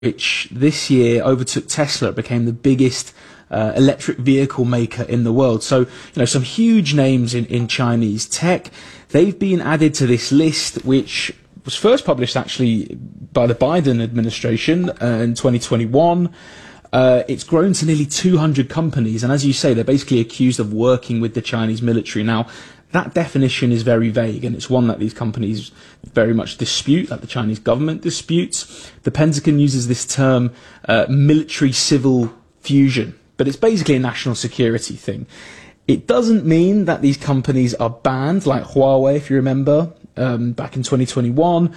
which this year overtook Tesla. It became the biggest electric vehicle maker in the world. So, some huge names in Chinese tech, they've been added to this list, which was first published actually by the Biden administration in 2021. It's grown to nearly 200 companies. And as you say, they're basically accused of working with the Chinese military. Now, that definition is very vague, and it's one that these companies very much dispute, that the Chinese government disputes. The Pentagon uses this term military-civil fusion, but it's basically a national security thing. It doesn't mean that these companies are banned, like Huawei, if you remember, back in 2021.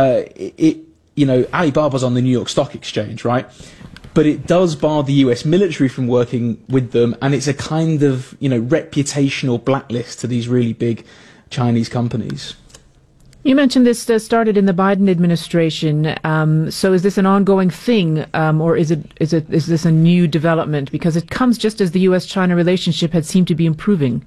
Alibaba's on the New York Stock Exchange, right? But it does bar the US military from working with them, and it's a kind of, reputational blacklist to these really big Chinese companies. You mentioned this started in the Biden administration. So is this an ongoing thing, or is this a new development? Because it comes just as the US-China relationship had seemed to be improving.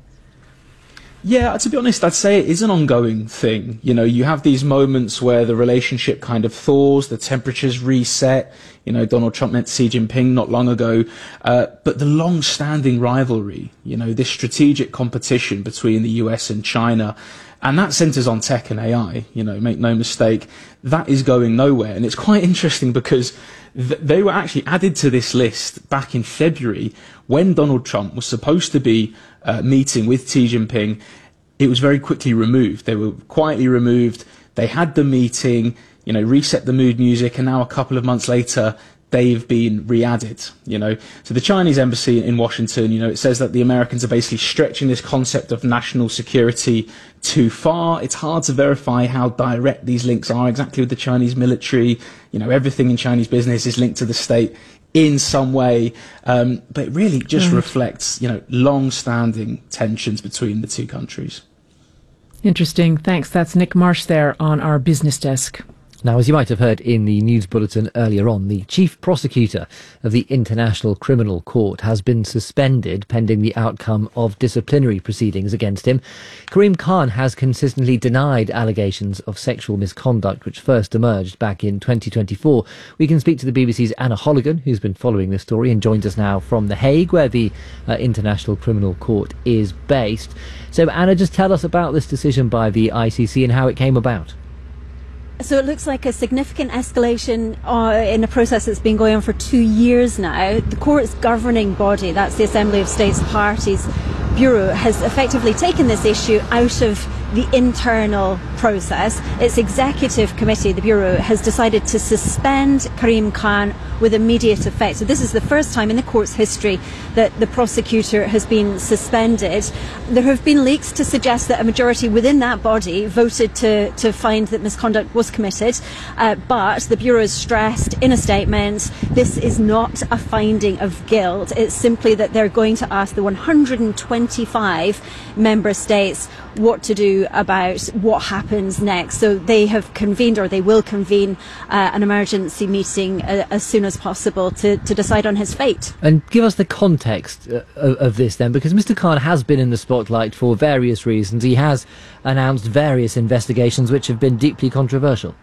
Yeah, to be honest, I'd say it is an ongoing thing. You have these moments where the relationship kind of thaws, the temperatures reset. Donald Trump met Xi Jinping not long ago. But the long-standing rivalry, this strategic competition between the US and China, and that centers on tech and AI, make no mistake, that is going nowhere. And it's quite interesting because they were actually added to this list back in February when Donald Trump was supposed to be meeting with Xi Jinping. It was very quickly removed. They were quietly removed. They had the meeting, reset the mood music, and now a couple of months later, they've been re-added, So the Chinese embassy in Washington, it says that the Americans are basically stretching this concept of national security too far. It's hard to verify how direct these links are exactly with the Chinese military. Everything in Chinese business is linked to the state in some way. But it really just reflects, long-standing tensions between the two countries. Interesting. Thanks. That's Nick Marsh there on our business desk. Now, as you might have heard in the news bulletin earlier on, the chief prosecutor of the International Criminal Court has been suspended pending the outcome of disciplinary proceedings against him. Karim Khan has consistently denied allegations of sexual misconduct which first emerged back in 2024. We can speak to the BBC's Anna Holligan, who's been following this story and joins us now from The Hague, where the International Criminal Court is based. So, Anna, just tell us about this decision by the ICC and how it came about. So it looks like a significant escalation in a process that's been going on for 2 years now. The court's governing body, that's the Assembly of States Parties Bureau, has effectively taken this issue out of the internal process. Its executive committee, the Bureau, has decided to suspend Karim Khan with immediate effect. So this is the first time in the court's history that the prosecutor has been suspended. There have been leaks to suggest that a majority within that body voted to find that misconduct was committed, but the Bureau has stressed in a statement this is not a finding of guilt. It's simply that they're going to ask the 125 member states what to do about what happens next. So they have convened, or they will convene, an emergency meeting as soon as possible to decide on his fate. And give us the context of this then, because Mr. Khan has been in the spotlight for various reasons. He has announced various investigations which have been deeply controversial.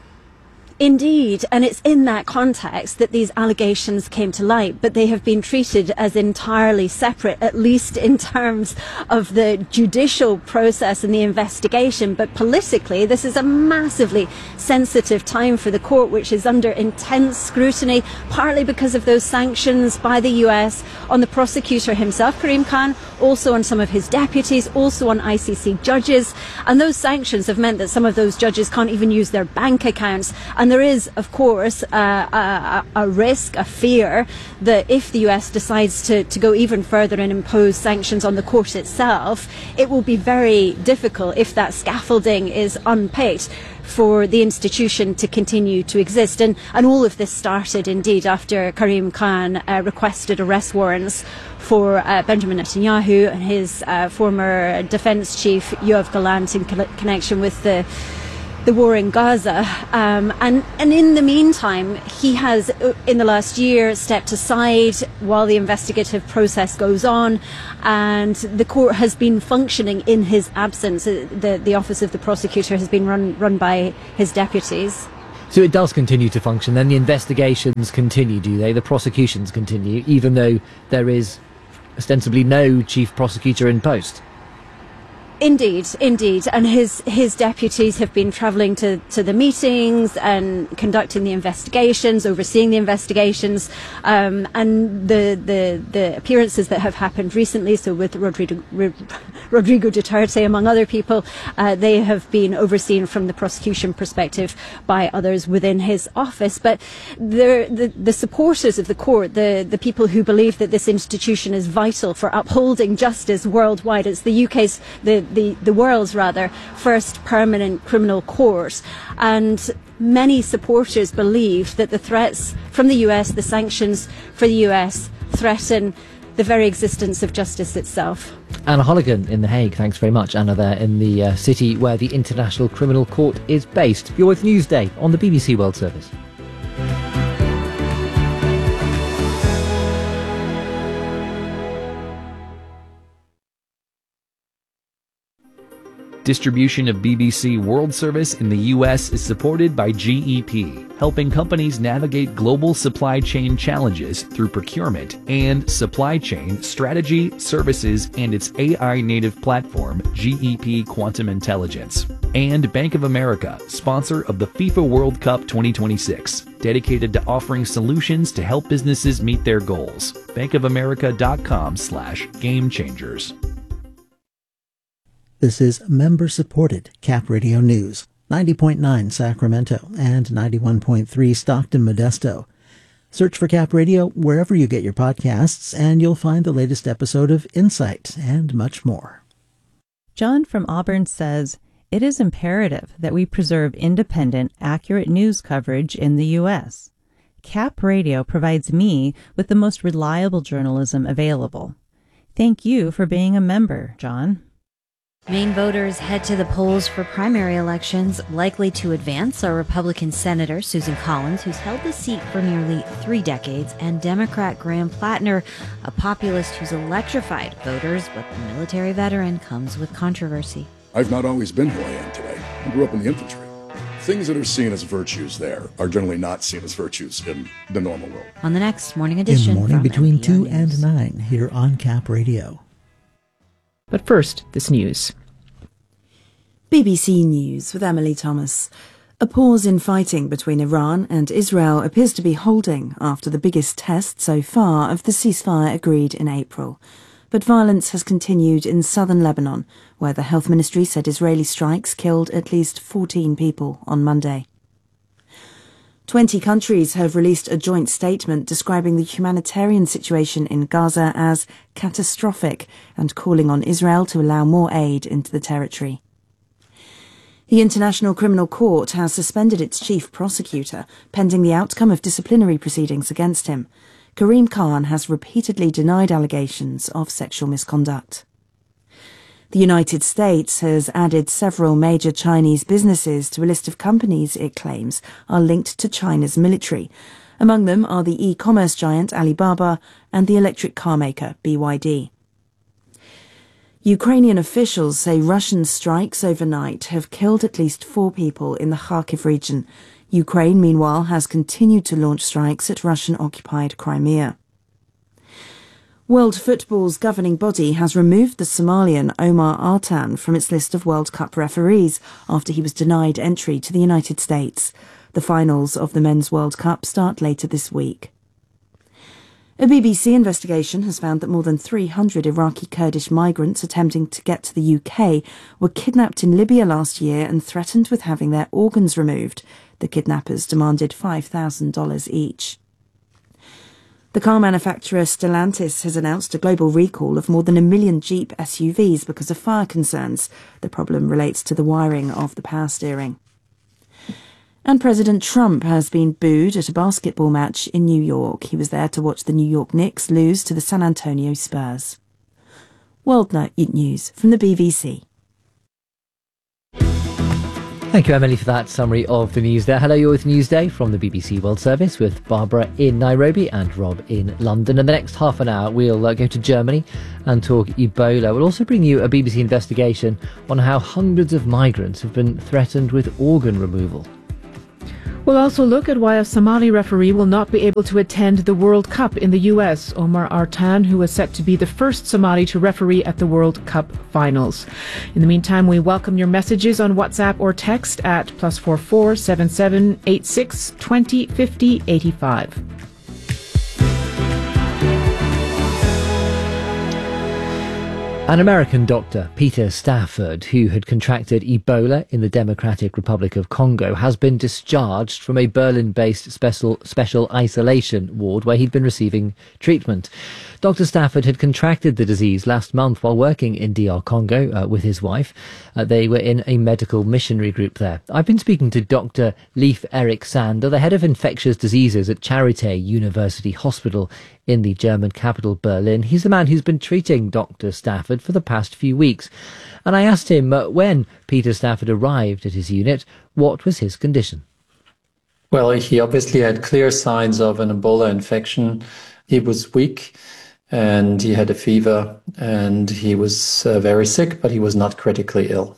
Indeed, and it's in that context that these allegations came to light, but they have been treated as entirely separate, at least in terms of the judicial process and the investigation. But politically, this is a massively sensitive time for the court, which is under intense scrutiny, partly because of those sanctions by the US on the prosecutor himself, Karim Khan, also on some of his deputies, also on ICC judges. And those sanctions have meant that some of those judges can't even use their bank accounts. And there is, of course, a risk, a fear that if the US decides to go even further and impose sanctions on the court itself, it will be very difficult, if that scaffolding is unpaid, for the institution to continue to exist. And all of this started indeed after Karim Khan requested arrest warrants for Benjamin Netanyahu and his former defence chief Yoav Gallant in connection with the war in Gaza. And in the meantime, he has, in the last year, stepped aside while the investigative process goes on, and the court has been functioning in his absence. The office of the prosecutor has been run by his deputies. So it does continue to function, then the investigations continue, do they? The prosecutions continue, even though there is ostensibly no chief prosecutor in post? Indeed. And his deputies have been travelling to the meetings and conducting the investigations, overseeing the investigations, and the appearances that have happened recently, so with Rodrigo Duterte, among other people, they have been overseen from the prosecution perspective by others within his office. But the supporters of the court, the people who believe that this institution is vital for upholding justice worldwide, it's the UK's, the world's rather, first permanent criminal court. And many supporters believe that the threats from the US, the sanctions for the US, threaten the very existence of justice itself. Anna Holligan in The Hague. Thanks very much, Anna, there in the city where the International Criminal Court is based. You're with Newsday on the BBC World Service. Distribution of BBC World Service in the U.S. is supported by GEP, helping companies navigate global supply chain challenges through procurement and supply chain strategy, services, and its AI-native platform, GEP Quantum Intelligence. And Bank of America, sponsor of the FIFA World Cup 2026, dedicated to offering solutions to help businesses meet their goals. bankofamerica.com/gamechangers. This is member-supported Cap Radio News, 90.9 Sacramento and 91.3 Stockton Modesto. Search for Cap Radio wherever you get your podcasts, and you'll find the latest episode of Insight and much more. John from Auburn says, "It is imperative that we preserve independent, accurate news coverage in the U.S. Cap Radio provides me with the most reliable journalism available. Thank you for being a member, John." Maine voters head to the polls for primary elections. Likely to advance are Republican Senator Susan Collins, who's held the seat for nearly 3 decades, and Democrat Graham Plattner, a populist who's electrified voters, but the military veteran comes with controversy. I've not always been who I am today. I grew up in the infantry. Things that are seen as virtues there are generally not seen as virtues in the normal world. On the next Morning Edition. In the morning from between NPR 2 News. and 9 here on Cap Radio. But first, this news. BBC News with Emily Thomas. A pause in fighting between Iran and Israel appears to be holding after the biggest test so far of the ceasefire agreed in April. But violence has continued in southern Lebanon, where the health ministry said Israeli strikes killed at least 14 people on Monday. 20 countries have released a joint statement describing the humanitarian situation in Gaza as catastrophic and calling on Israel to allow more aid into the territory. The International Criminal Court has suspended its chief prosecutor, pending the outcome of disciplinary proceedings against him. Karim Khan has repeatedly denied allegations of sexual misconduct. The United States has added several major Chinese businesses to a list of companies it claims are linked to China's military. Among them are the e-commerce giant Alibaba and the electric car maker BYD. Ukrainian officials say Russian strikes overnight have killed at least 4 people in the Kharkiv region. Ukraine, meanwhile, has continued to launch strikes at Russian-occupied Crimea. World Football's governing body has removed the Somalian Omar Artan from its list of World Cup referees after he was denied entry to the United States. The finals of the Men's World Cup start later this week. A BBC investigation has found that more than 300 Iraqi Kurdish migrants attempting to get to the UK were kidnapped in Libya last year and threatened with having their organs removed. The kidnappers demanded $5,000 each. The car manufacturer Stellantis has announced a global recall of more than 1 million Jeep SUVs because of fire concerns. The problem relates to the wiring of the power steering. And President Trump has been booed at a basketball match in New York. He was there to watch the New York Knicks lose to the San Antonio Spurs. World News from the BBC. Thank you, Emily, for that summary of the news there. Hello, you're with Newsday from the BBC World Service with Barbara in Nairobi and Rob in London. In the next half an hour, we'll go to Germany and talk Ebola. We'll also bring you a BBC investigation on how hundreds of migrants have been threatened with organ removal. We'll also look at why a Somali referee will not be able to attend the World Cup in the U.S. Omar Artan, who is set to be the first Somali to referee at the World Cup finals. In the meantime, we welcome your messages on WhatsApp or text at +44 77 86 20 50 85. An American doctor, Peter Stafford, who had contracted Ebola in the Democratic Republic of Congo, has been discharged from a Berlin-based special isolation ward where he'd been receiving treatment. Dr. Stafford had contracted the disease last month while working in DR Congo with his wife. They were in a medical missionary group there. I've been speaking to Dr. Leif Erik Sander, the head of infectious diseases at Charité University Hospital in the German capital, Berlin. He's the man who's been treating Dr. Stafford for the past few weeks. And I asked him when Peter Stafford arrived at his unit, what was his condition? Well, he obviously had clear signs of an Ebola infection. He was weak and he had a fever and he was very sick, but he was not critically ill.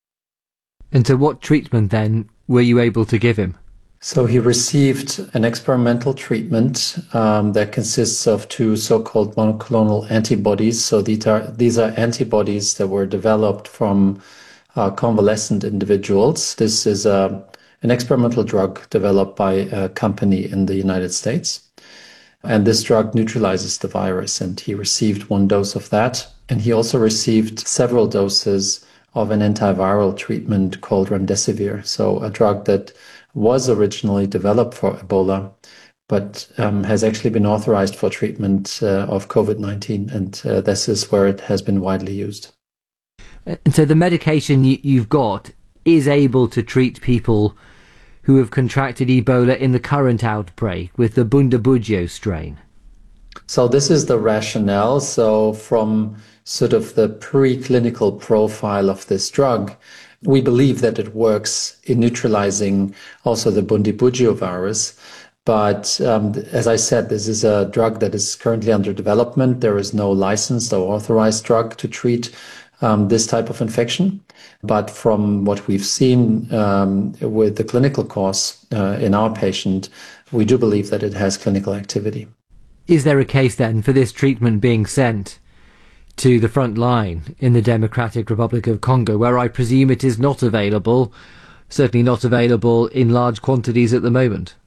And so what treatment then were you able to give him? So he received an experimental treatment that consists of 2 so-called monoclonal antibodies. So these are antibodies that were developed from convalescent individuals. This is an experimental drug developed by a company in the United States. And this drug neutralizes the virus. And he received 1 dose of that. And he also received several doses of an antiviral treatment called remdesivir. So a drug that was originally developed for Ebola, but has actually been authorized for treatment of COVID-19. And this is where it has been widely used. And so the medication you've got is able to treat people who have contracted Ebola in the current outbreak with the Bundibugyo strain. So this is the rationale. So from sort of the preclinical profile of this drug, we believe that it works in neutralizing also the Bundibugyo virus. But as I said, this is a drug that is currently under development. There is no licensed or authorized drug to treat this type of infection. But from what we've seen with the clinical course in our patient, we do believe that it has clinical activity. Is there a case then for this treatment being sent to the front line in the Democratic Republic of Congo, where I presume it is not available, certainly not available in large quantities at the moment?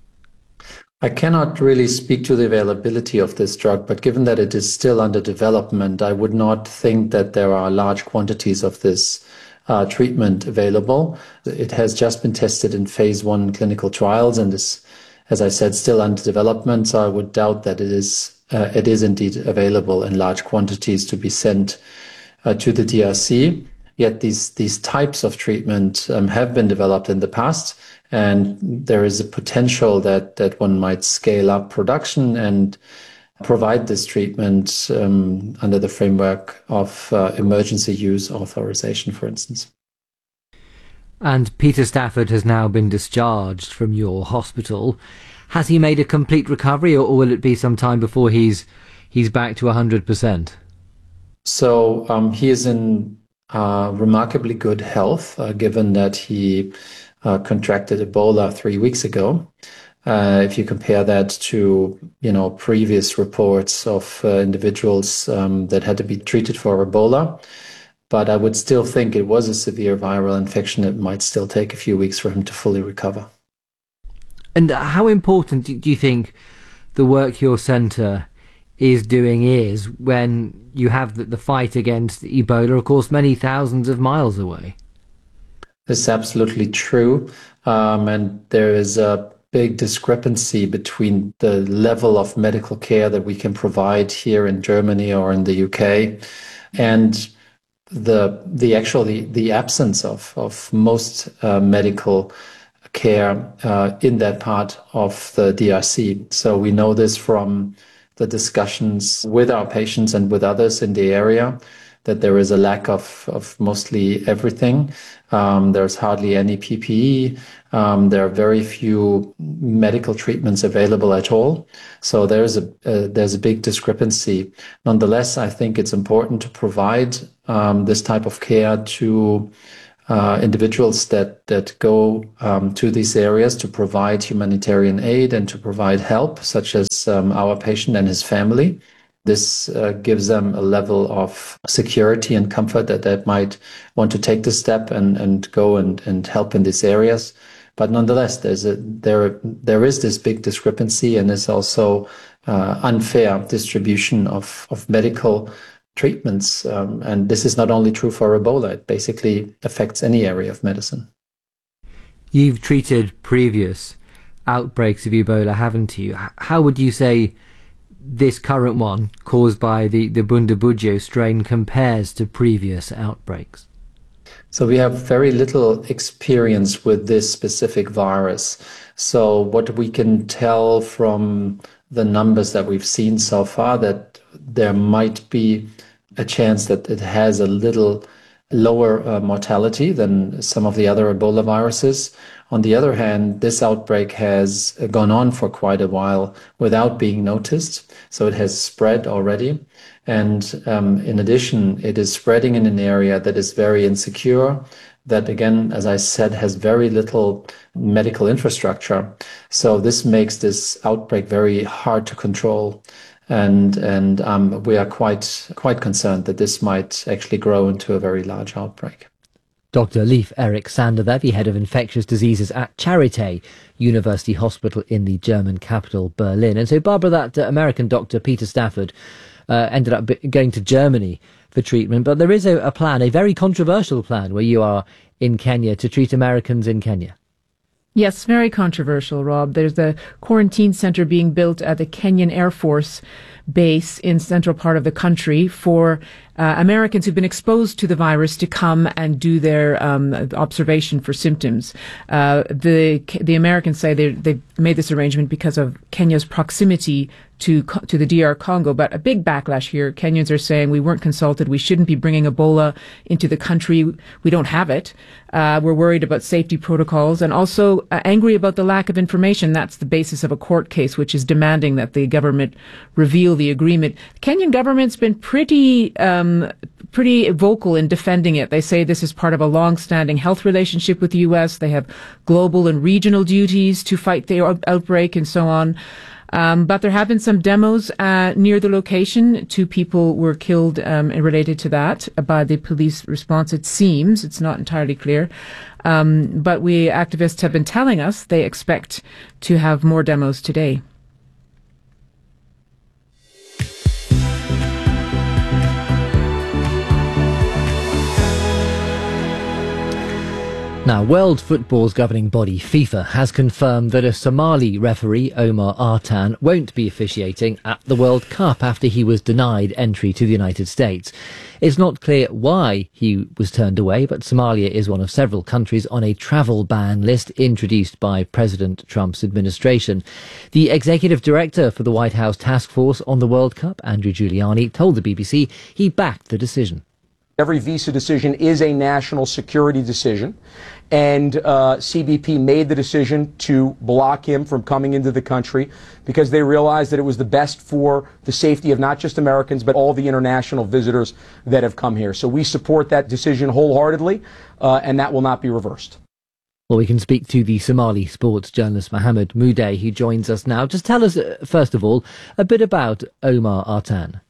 I cannot really speak to the availability of this drug, but given that it is still under development, I would not think that there are large quantities of this treatment available. It has just been tested in phase 1 clinical trials and is, as I said, still under development. So I would doubt that it is indeed available in large quantities to be sent to the DRC. Yet these types of treatment have been developed in the past, and there is a potential that one might scale up production and provide this treatment under the framework of emergency use authorization, for instance. And Peter Stafford has now been discharged from your hospital. Has he made a complete recovery, or will it be some time before he's back to 100%? So he is in remarkably good health, given that he contracted Ebola 3 weeks ago. If you compare that to, previous reports of individuals that had to be treated for Ebola. But I would still think it was a severe viral infection. It might still take a few weeks for him to fully recover. And how important do you think the work your centre is doing is when you have the fight against Ebola, of course, many thousands of miles away? It's absolutely true. And there is a big discrepancy between the level of medical care that we can provide here in Germany or in the UK and the absence of most medical care in that part of the DRC. So we know this from the discussions with our patients and with others in the area, that there is a lack of mostly everything. There's hardly any PPE. There are very few medical treatments available at all. So there's a big discrepancy. Nonetheless, I think it's important to provide this type of care to individuals that go to these areas to provide humanitarian aid and to provide help, such as our patient and his family. This gives them a level of security and comfort that they might want to take the step and go and help in these areas. But nonetheless, there is this big discrepancy, and there's also unfair distribution of medical treatments. And this is not only true for Ebola, it basically affects any area of medicine. You've treated previous outbreaks of Ebola, haven't you? How would you say this current one, caused by the Bundibugyo strain, compares to previous outbreaks? So we have very little experience with this specific virus. So what we can tell from the numbers that we've seen so far, that there might be a chance that it has a little lower mortality than some of the other Ebola viruses. On the other hand, this outbreak has gone on for quite a while without being noticed. So it has spread already. And in addition, it is spreading in an area that is very insecure, that again, as I said, has very little medical infrastructure. So this makes this outbreak very hard to control. And we are quite concerned that this might actually grow into a very large outbreak. Dr. Leif Erik Sandervevi, head of infectious diseases at Charité University Hospital in the German capital, Berlin. And so, Barbara, that American doctor, Peter Stafford, ended up going to Germany for treatment. But there is a plan, a very controversial plan, where you are in Kenya to treat Americans in Kenya. Yes, very controversial, Rob. There's a quarantine center being built at the Kenyan Air Force base in central part of the country for Americans who've been exposed to the virus to come and do their observation for symptoms. The Americans say they've made this arrangement because of Kenya's proximity to the DR Congo, but a big backlash here. Kenyans are saying we weren't consulted. We shouldn't be bringing Ebola into the country. We don't have it. We're worried about safety protocols and also angry about the lack of information. That's the basis of a court case, which is demanding that the government reveal the agreement. The Kenyan government's been pretty vocal in defending it. They say this is part of a long-standing health relationship with the U.S. They have global and regional duties to fight the outbreak and so on. But there have been some demos near the location. 2 people were killed related to that by the police response, it seems. It's not entirely clear. But activists have been telling us they expect to have more demos today. Now, World Football's governing body, FIFA, has confirmed that a Somali referee, Omar Artan, won't be officiating at the World Cup after he was denied entry to the United States. It's not clear why he was turned away, but Somalia is one of several countries on a travel ban list introduced by President Trump's administration. The executive director for the White House Task Force on the World Cup, Andrew Giuliani, told the BBC he backed the decision. Every visa decision is a national security decision, and CBP made the decision to block him from coming into the country because they realized that it was the best for the safety of not just Americans, but all the international visitors that have come here. So we support that decision wholeheartedly, and that will not be reversed. Well, we can speak to the Somali sports journalist Mohammed Mouday, who joins us now. Just tell us, first of all, a bit about Omar Artan.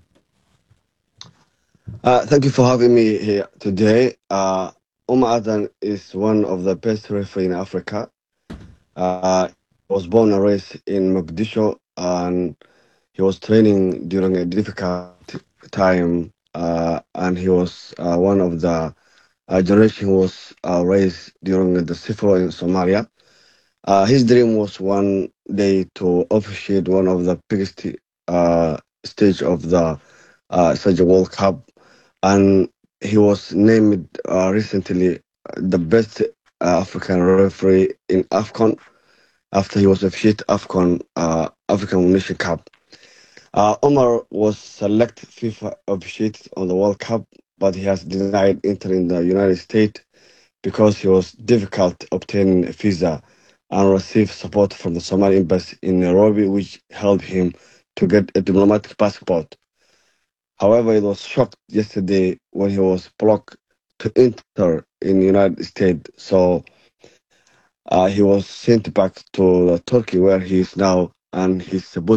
Thank you for having me here today. Omar Artan is one of the best referees in Africa. He was born and raised in Mogadishu, and he was training during a difficult time, and he was one of the generation who was raised during the civil war in Somalia. His dream was one day to officiate one of the biggest stage of the such a World Cup. And he was named recently the best African referee in AFCON after he was officiated AFCON, African Nation Cup. Omar was selected FIFA officiated on the World Cup, but he has denied entering the United States because he was difficult obtaining a visa and received support from the Somali embassy in Nairobi, which helped him to get a diplomatic passport. However, it was shocked yesterday when he was blocked to enter in the United States. So he was sent back to Turkey, where he is now, and he's supposed